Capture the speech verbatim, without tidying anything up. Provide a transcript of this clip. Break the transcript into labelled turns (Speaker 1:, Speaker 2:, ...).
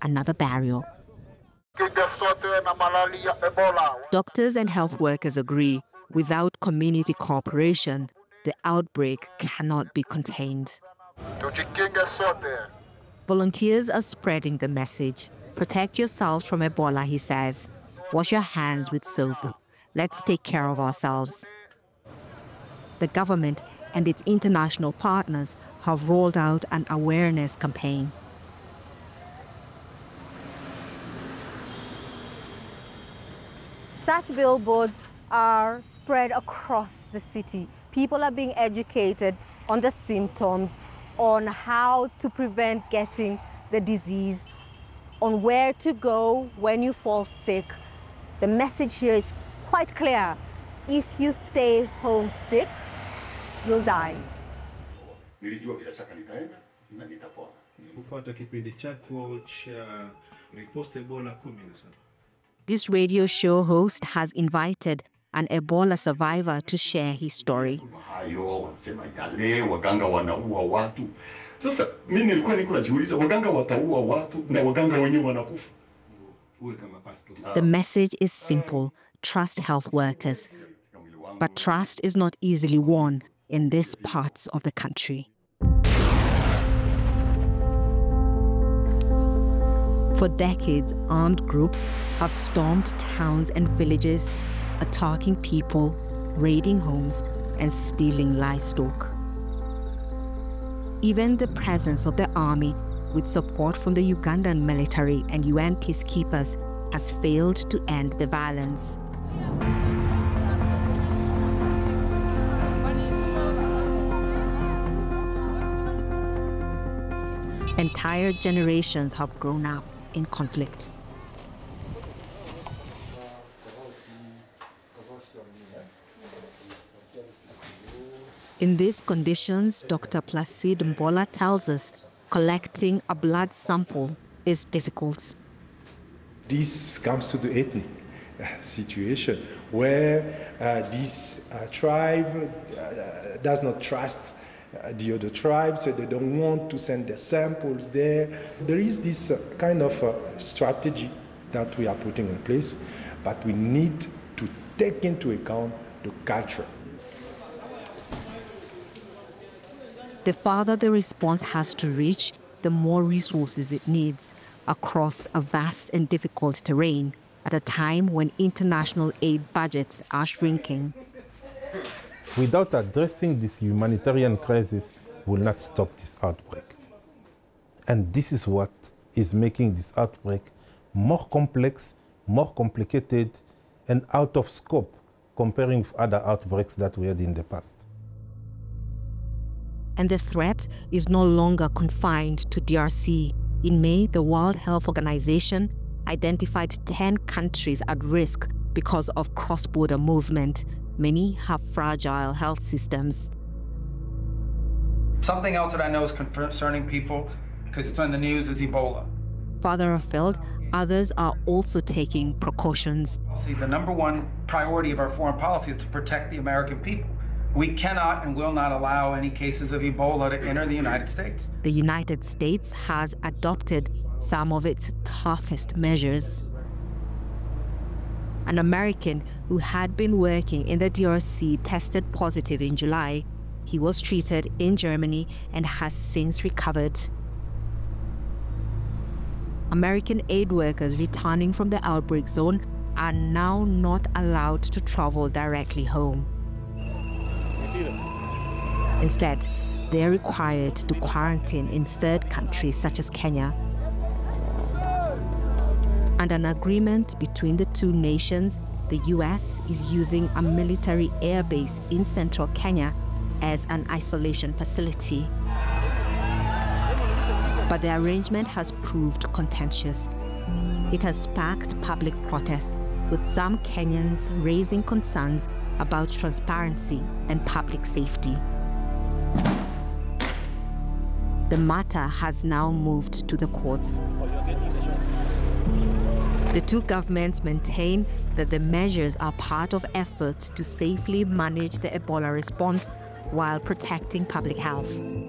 Speaker 1: another barrier. Doctors and health workers agree, without community cooperation, the outbreak cannot be contained. Volunteers are spreading the message. Protect yourselves from Ebola, he says. Wash your hands with soap. Let's take care of ourselves. The government and its international partners have rolled out an awareness campaign.
Speaker 2: Such billboards are spread across the city. People are being educated on the symptoms, on how to prevent getting the disease, on where to go when you fall sick. The message here is quite clear. If you stay home sick, you'll die.
Speaker 1: This radio show host has invited an Ebola survivor to share his story. The message is simple: trust health workers. But trust is not easily won in these parts of the country. For decades, armed groups have stormed towns and villages, attacking people, raiding homes, and stealing livestock. Even the presence of the army, with support from the Ugandan military and U N peacekeepers, has failed to end the violence. Entire generations have grown up in conflict. In these conditions, Doctor Placide Mbola tells us collecting a blood sample is difficult.
Speaker 3: This comes to the ethnic uh, situation where uh, this uh, tribe uh, does not trust uh, the other tribe, so they don't want to send their samples there. There is this uh, kind of uh, strategy that we are putting in place, but we need to take into account the culture.
Speaker 1: The farther the response has to reach, the more resources it needs across a vast and difficult terrain at a time when international aid budgets are shrinking.
Speaker 4: Without addressing this humanitarian crisis, we will not stop this outbreak. And this is what is making this outbreak more complex, more complicated, and out of scope comparing with other outbreaks that we had in the past.
Speaker 1: And the threat is no longer confined to D R C. In May, the World Health Organization identified ten countries at risk because of cross-border movement. Many have fragile health systems.
Speaker 5: Something else that I know is concerning people, because it's on the news, is Ebola.
Speaker 1: Farther afield, others are also taking precautions.
Speaker 5: See, the number one priority of our foreign policy is to protect the American people. We cannot and will not allow any cases of Ebola to enter the United States.
Speaker 1: The United States has adopted some of its toughest measures. An American who had been working in the D R C tested positive in July. He was treated in Germany and has since recovered. American aid workers returning from the outbreak zone are now not allowed to travel directly home. Instead, they are required to quarantine in third countries such as Kenya. Under an agreement between the two nations, the U S is using a military airbase in central Kenya as an isolation facility. But the arrangement has proved contentious. It has sparked public protests, with some Kenyans raising concerns about transparency and public safety. The matter has now moved to the courts. The two governments maintain that the measures are part of efforts to safely manage the Ebola response while protecting public health.